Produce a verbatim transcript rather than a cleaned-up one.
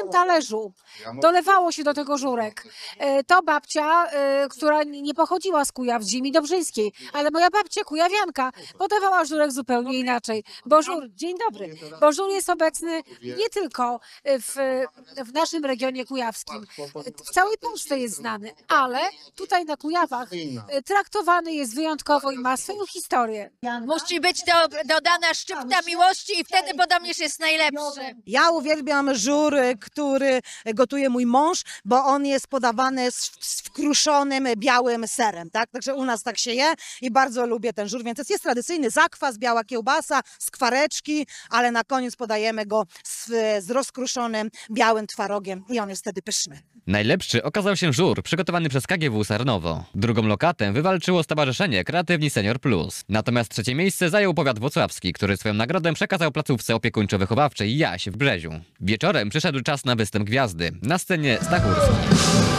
każdym talerzu dolewało się do tego żurek. E, To babcia, e, która nie pochodziła z Kujaw, z ziemi dobrzyńskiej, ale moja babcia, kujawianka, podawała żurek zupełnie inaczej. Bo żur, dzień dobry, bo żur jest obecny nie tylko w, w naszym regionie kujawskim, w całej Polsce jest znany, ale tutaj na Kujawach e, traktowany jest wyjątkowo i ma swoją historię. Musi być do, dodana szczypta miłości i wtedy podobnież jest najlepszy. Ja uwielbiam żur, który gotuje mój mąż, bo on jest podawany z, z wkruszonym białym serem, tak? Także u nas tak się je i bardzo lubię ten żur, więc jest tradycyjny zakwas, biała kiełbasa, skwareczki, ale na koniec podajemy go z, z rozkruszonym białym twarogiem i on jest wtedy pyszny. Najlepszy okazał się żur przygotowany przez K G W Sarnowo. Drugą lokatę wywalczyło Stowarzyszenie Kreatywni Senior Plus. Natomiast trzecie miejsce zajął powiat włocławski, który swoją nagrodę przekazał placówce opiekuńczo-wychowawczej Jaś w Brzeziu. Wieczorem przyszedł czas na występ gwiazdy. Na scenie Stachurski.